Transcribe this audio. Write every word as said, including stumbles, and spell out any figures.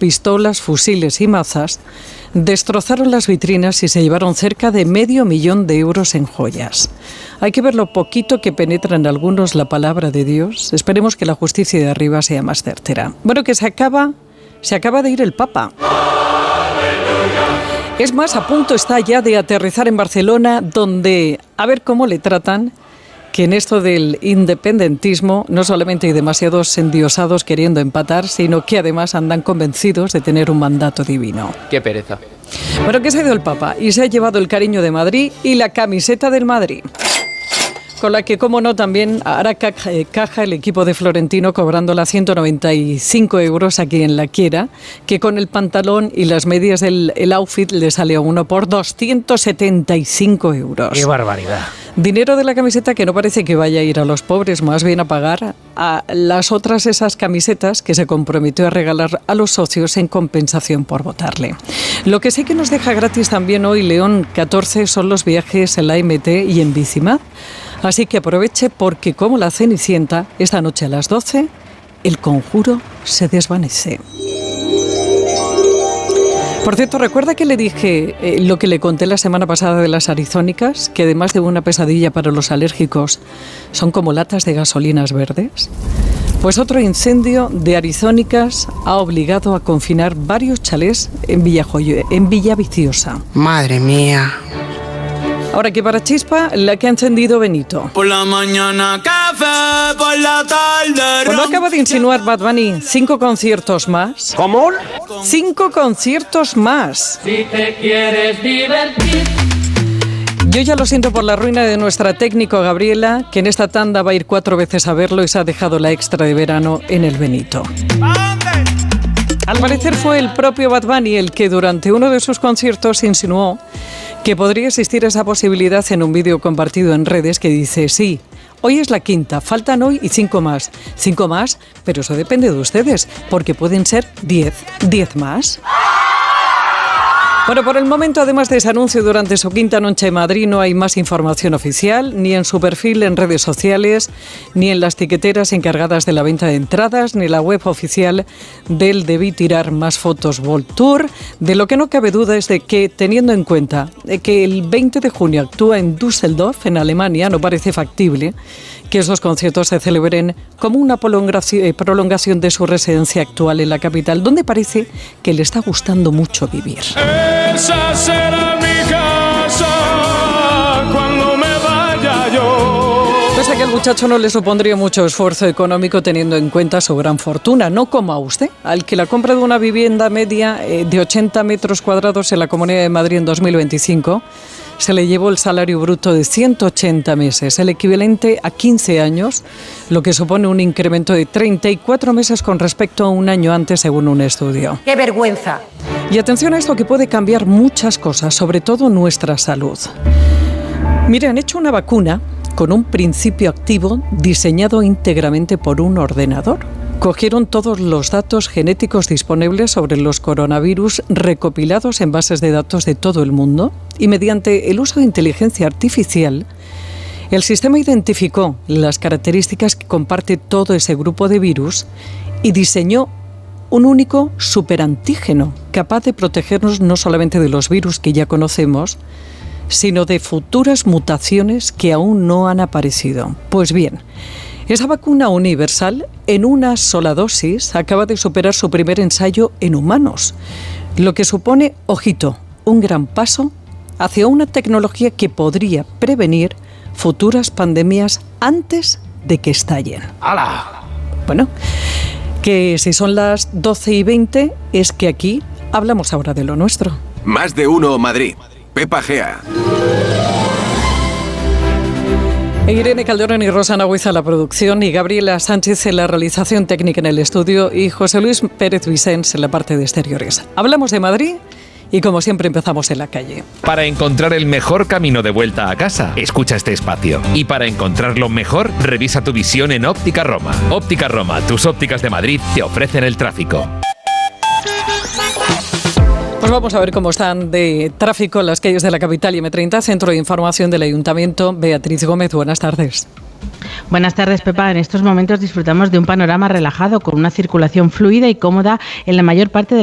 pistolas, fusiles y mazas, destrozaron las vitrinas y se llevaron cerca de medio millón de euros en joyas. Hay que ver lo poquito que penetra en algunos la palabra de Dios. Esperemos que la justicia de arriba sea más certera. Bueno, que se acaba, se acaba de ir el Papa. Es más, a punto está ya de aterrizar en Barcelona, donde, a ver cómo le tratan, que en esto del independentismo no solamente hay demasiados endiosados queriendo empatar, sino que además andan convencidos de tener un mandato divino. ¡Qué pereza! Bueno, que se ha ido el Papa y se ha llevado el cariño de Madrid y la camiseta del Madrid, con la que, como no, también hará caja el equipo de Florentino, cobrándola ciento noventa y cinco euros a quien la quiera, que con el pantalón y las medias del el outfit le sale a uno por doscientos setenta y cinco euros. ¡Qué barbaridad! Dinero de la camiseta que no parece que vaya a ir a los pobres, más bien a pagar a las otras esas camisetas que se comprometió a regalar a los socios en compensación por votarle. Lo que sí que nos deja gratis también hoy León catorce son los viajes en la M T y en Bicimad. Así que aproveche porque, como la Cenicienta, esta noche a las doce, el conjuro se desvanece. Por cierto, ¿recuerda que le dije eh, lo que le conté la semana pasada de las arizónicas? Que además de una pesadilla para los alérgicos, son como latas de gasolinas verdes. Pues otro incendio de arizónicas ha obligado a confinar varios chalés en Villajoyo, en Villaviciosa. Madre mía. Ahora que para chispa, la que ha encendido Benito. Por la mañana café, por la tarde... Bueno, acaba de insinuar Bad Bunny cinco conciertos más. ¿Cómo? Cinco conciertos más. Si te quieres divertir... Yo ya lo siento por la ruina de nuestra técnico Gabriela, que en esta tanda va a ir cuatro veces a verlo y se ha dejado la extra de verano en el Benito. Al parecer fue el propio Bad Bunny el que durante uno de sus conciertos insinuó que podría existir esa posibilidad en un vídeo compartido en redes que dice: sí, hoy es la quinta, faltan hoy y cinco más. Cinco más, pero eso depende de ustedes, porque pueden ser diez. ¿Diez más? Bueno, por el momento, además de ese anuncio durante su quinta noche en Madrid, no hay más información oficial, ni en su perfil en redes sociales, ni en las tiqueteras encargadas de la venta de entradas, ni en la web oficial del Debí Tirar Más Fotos World Tour. De lo que no cabe duda es de que, teniendo en cuenta que el veinte de junio actúa en Düsseldorf, en Alemania, no parece factible que esos conciertos se celebren como una prolongación de su residencia actual en la capital, donde parece que le está gustando mucho vivir. Esa será mi casa cuando me vaya yo. Pues a que al muchacho no le supondría mucho esfuerzo económico teniendo en cuenta su gran fortuna, no como a usted, al que la compra de una vivienda media eh, de ochenta metros cuadrados en la Comunidad de Madrid en dos mil veinticinco se le llevó el salario bruto de ciento ochenta meses, el equivalente a quince años, lo que supone un incremento de treinta y cuatro meses con respecto a un año antes, según un estudio. ¡Qué vergüenza! Y atención a esto, que puede cambiar muchas cosas, sobre todo nuestra salud. Mire, han hecho una vacuna con un principio activo diseñado íntegramente por un ordenador. Cogieron todos los datos genéticos disponibles sobre los coronavirus recopilados en bases de datos de todo el mundo y mediante el uso de inteligencia artificial, el sistema identificó las características que comparte todo ese grupo de virus y diseñó un único superantígeno capaz de protegernos no solamente de los virus que ya conocemos, sino de futuras mutaciones que aún no han aparecido. Pues bien, esa vacuna universal, en una sola dosis, acaba de superar su primer ensayo en humanos, lo que supone, ojito, un gran paso hacia una tecnología que podría prevenir futuras pandemias antes de que estallen. ¡Hala! Bueno, que si son las doce y veinte, es que aquí hablamos ahora de lo nuestro. Más de uno Madrid. Pepa Gea. Irene Calderón y Rosana Huiza en la producción y Gabriela Sánchez en la realización técnica en el estudio y José Luis Pérez Vicens en la parte de exteriores. Hablamos de Madrid y como siempre empezamos en la calle. Para encontrar el mejor camino de vuelta a casa, escucha este espacio. Y para encontrarlo mejor, revisa tu visión en Óptica Roma. Óptica Roma, tus ópticas de Madrid te ofrecen el tráfico. Pues vamos a ver cómo están de tráfico las calles de la capital y eme treinta, Centro de Información del Ayuntamiento. Beatriz Gómez, buenas tardes. Buenas tardes, Pepa. En estos momentos disfrutamos de un panorama relajado con una circulación fluida y cómoda en la mayor parte de